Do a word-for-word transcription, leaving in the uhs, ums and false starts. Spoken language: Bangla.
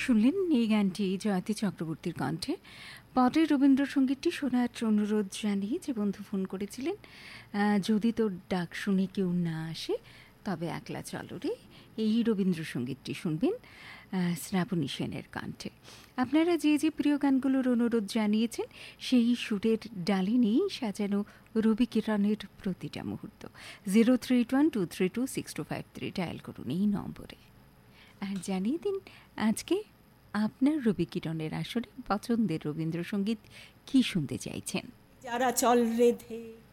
শুনলেন এই গানটি জয়ন্তী চক্রবর্তীর কণ্ঠে। পরের রবীন্দ্রসঙ্গীতটি শোনার অনুরোধ জানিয়ে যে বন্ধু ফোন করেছিলেন, যদি তোর ডাক শুনে কেউ না আসে তবে একলা চলো রে, এই রবীন্দ্রসঙ্গীতটি শুনবেন শ্রাবণী সেনের কণ্ঠে। আপনারা যে যে প্রিয় গানগুলোর অনুরোধ জানিয়েছেন সেই সুরের ডালি নিয়েই সাজানো রবি কিরণের প্রতিটা মুহূর্ত। Zero three eight one two three two six two five three dial করুন এই নম্বরে, আর জানিয়ে দিন আজকে আপনার রবি কিরণের আসলে পছন্দের রবীন্দ্রসঙ্গীত কি শুনতে চাইছেন। যারা চল রেধে